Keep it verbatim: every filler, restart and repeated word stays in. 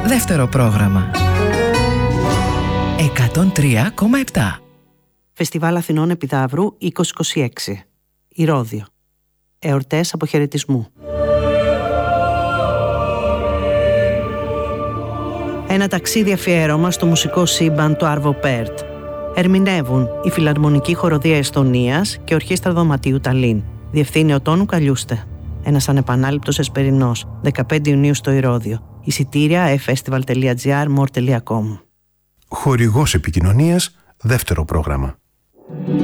Δεύτερο πρόγραμμα. εκατόν τρία κόμμα επτά. Φεστιβάλ Αθηνών Επιδαύρου είκοσι είκοσι έξι. Ηρώδειο. Εορτές αποχαιρετισμού. Ένα ταξίδι αφιέρωμα στο μουσικό σύμπαν του Άρβο Πέρτ. Ερμηνεύουν η Φιλαρμονική Χοροδία Εσθονίας και Ορχήστρα Δωματίου Ταλίν. Διευθύνει ο Τόνου Καλιούστε. Ένας ανεπανάληπτος εσπερινός, δεκαπέντε Ιουνίου στο Ηρώδειο. Εισιτήρια εφ φεστιβάλ τελεία τζι άρ μορ τελεία κομ. Χορηγός επικοινωνίας, δεύτερο πρόγραμμα.